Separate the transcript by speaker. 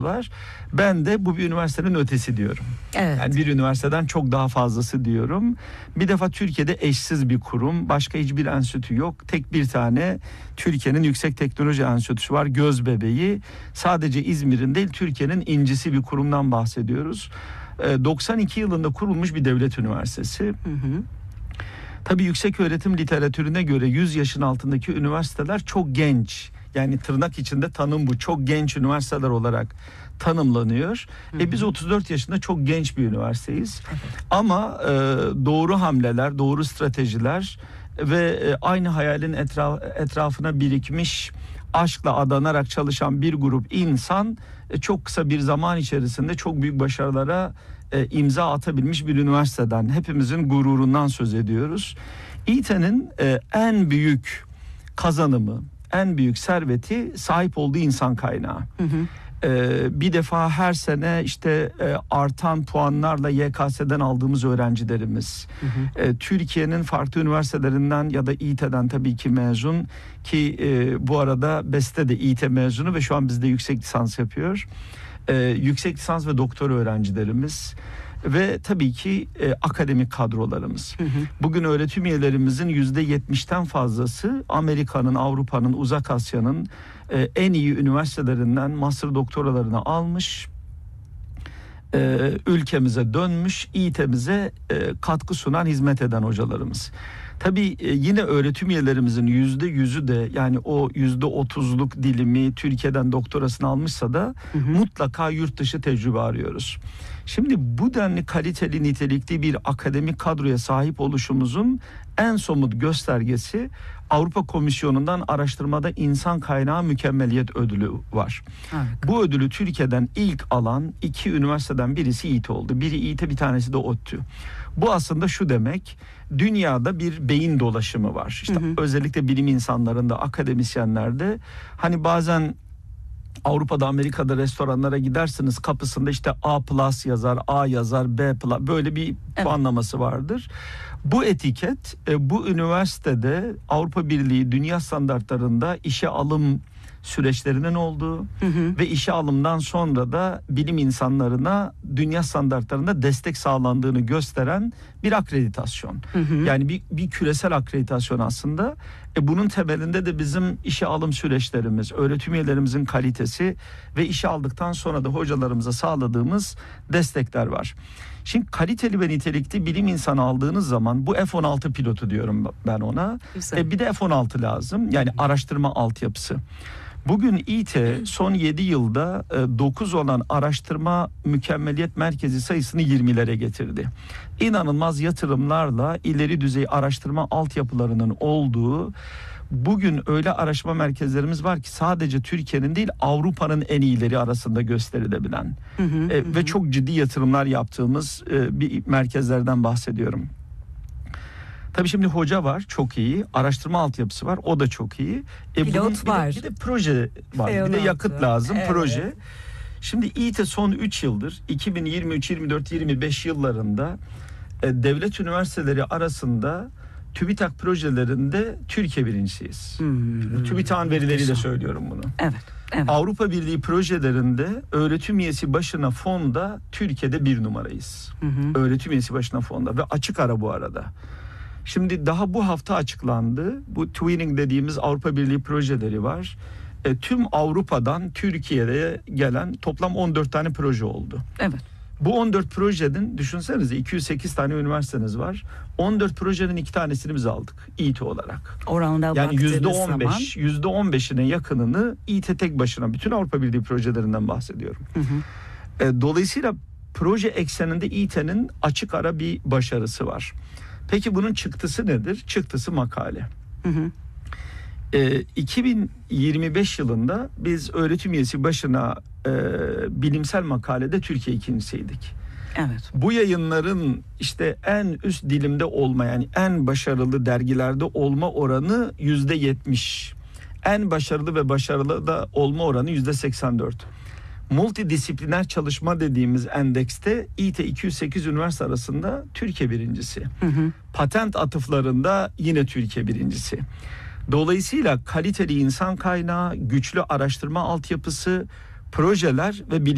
Speaker 1: var. Ben de bu bir üniversitenin ötesi diyorum.
Speaker 2: Evet.
Speaker 1: Yani bir üniversiteden çok daha fazlası diyorum. Bir defa Türkiye'de eşsiz bir kurum. Başka hiçbir enstitü yok. Tek bir tane Türkiye'nin Yüksek Teknoloji Enstitüsü var. Göz bebeği. Sadece İzmir'in değil, Türkiye'nin incisi bir kurumdan bahsediyoruz. 92 yılında kurulmuş bir devlet üniversitesi.
Speaker 2: Hı hı.
Speaker 1: Tabii yüksek öğretim literatürüne göre 100 yaşın altındaki üniversiteler çok genç. Yani tırnak içinde tanım bu. Çok genç üniversiteler olarak tanımlanıyor. Biz 34 yaşında çok genç bir üniversiteyiz. Ama doğru hamleler, doğru stratejiler ve aynı hayalin etrafına birikmiş, aşkla adanarak çalışan bir grup insan çok kısa bir zaman içerisinde çok büyük başarılara imza atabilmiş bir üniversiteden, hepimizin gururundan söz ediyoruz. İİTE'nin en büyük kazanımı, en büyük serveti sahip olduğu insan kaynağı.
Speaker 2: Hı hı.
Speaker 1: Bir defa her sene işte artan puanlarla YKS'den aldığımız öğrencilerimiz,
Speaker 2: Hı hı.
Speaker 1: Türkiye'nin farklı üniversitelerinden ya da İİTE'den tabii ki mezun ki bu arada Beste de İİTE mezunu ve şu an bizde yüksek lisans yapıyor. Yüksek lisans ve doktora öğrencilerimiz ve tabii ki akademik kadrolarımız.
Speaker 2: Hı hı.
Speaker 1: Bugün öğretim üyelerimizin %70'ten fazlası Amerika'nın, Avrupa'nın, Uzak Asya'nın en iyi üniversitelerinden master doktoralarını almış, ülkemize dönmüş, İİTE'mize katkı sunan, hizmet eden hocalarımız. Tabii yine öğretim üyelerimizin %100'ü de, yani o %30'luk dilimi Türkiye'den doktorasını almışsa da mutlaka yurt dışı tecrübe arıyoruz. Şimdi bu denli kaliteli, nitelikli bir akademik kadroya sahip oluşumuzun en somut göstergesi Avrupa Komisyonu'ndan araştırmada insan kaynağı mükemmeliyet ödülü var.
Speaker 2: Harika.
Speaker 1: Bu ödülü Türkiye'den ilk alan 2 üniversiteden birisi İİTE oldu. Biri İİTE, bir tanesi de ODTÜ. Bu aslında şu demek: dünyada bir beyin dolaşımı var. İşte özellikle bilim insanlarında, akademisyenlerde, hani bazen Avrupa'da, Amerika'da restoranlara gidersiniz, kapısında işte A+ yazar, A yazar, B+, böyle bir puanlaması vardır. Bu etiket bu üniversitede Avrupa Birliği dünya standartlarında işe alım süreçlerinin olduğu ve işe alımdan sonra da bilim insanlarına dünya standartlarında destek sağlandığını gösteren bir akreditasyon. Yani bir küresel akreditasyon aslında. Bunun temelinde de bizim işe alım süreçlerimiz, öğretim üyelerimizin kalitesi ve işe aldıktan sonra da hocalarımıza sağladığımız destekler var. Şimdi kaliteli ve nitelikli bilim insanı aldığınız zaman, bu F-16 pilotu diyorum ben ona. Bir de F-16 lazım, yani araştırma altyapısı. Bugün İİTE son 7 yılda 9 olan araştırma mükemmeliyet merkezi sayısını 20'lere getirdi. İnanılmaz yatırımlarla ileri düzey araştırma altyapılarının olduğu, bugün öyle araştırma merkezlerimiz var ki sadece Türkiye'nin değil, Avrupa'nın en iyileri arasında gösterilebilen ve çok ciddi yatırımlar yaptığımız bir merkezlerden bahsediyorum. Tabii şimdi hoca var, çok iyi. Araştırma altyapısı var, o da çok iyi.
Speaker 2: Pilot var.
Speaker 1: Bir de proje var. Bir de yakıt lazım, proje. Şimdi İİTE son 3 yıldır, 2023, 24, 25 yıllarında devlet üniversiteleri arasında TÜBİTAK projelerinde Türkiye birincisiyiz. TÜBİTAK'ın verileriyle söylüyorum bunu.
Speaker 2: Evet.
Speaker 1: Avrupa Birliği projelerinde öğretim üyesi başına fonda Türkiye'de 1 numarayız. Öğretim üyesi başına fonda ve açık ara bu arada. Şimdi daha bu hafta açıklandı. Bu Twinning dediğimiz Avrupa Birliği projeleri var. Tüm Avrupa'dan Türkiye'ye gelen toplam 14 tane proje oldu.
Speaker 2: Evet.
Speaker 1: Bu 14 projenin, düşünsenize, 208 tane üniversiteniz var. 14 projenin 2 tanesini biz aldık İİTE olarak.
Speaker 2: Oranda
Speaker 1: yani
Speaker 2: %15,
Speaker 1: %15'ine yakınını İİTE tek başına, bütün Avrupa Birliği projelerinden bahsediyorum. Dolayısıyla proje ekseninde İİTE'nin açık ara bir başarısı var. Peki bunun çıktısı nedir? Çıktısı makale. 2025 yılında biz öğretim üyesi başına bilimsel makalede Türkiye ikincisiydik.
Speaker 2: Evet.
Speaker 1: Bu yayınların işte en üst dilimde olma, yani en başarılı dergilerde olma oranı %70. En başarılı ve başarılı da olma oranı %84. Multidisipliner çalışma dediğimiz endekste İİTE 208 üniversite arasında Türkiye birincisi. Patent atıflarında yine Türkiye birincisi. Dolayısıyla kaliteli insan kaynağı, güçlü araştırma altyapısı, projeler ve bilim